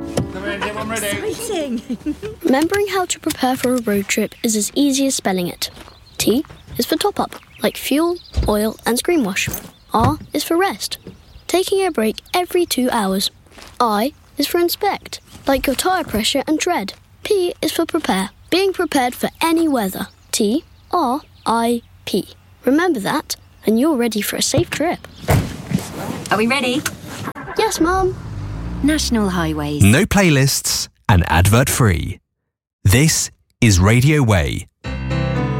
Exciting! Remembering how to prepare for a road trip is as easy as spelling it. T is for top up, like fuel, oil and screen wash. R is for rest, taking a break every 2 hours. I is for inspect, like your tyre pressure and tread. P is for prepare, being prepared for any weather. T-R-I-P. Remember that, and you're ready for a safe trip. Are we ready? Yes, Mum. National Highways. No playlists and advert free. This is Radio Way.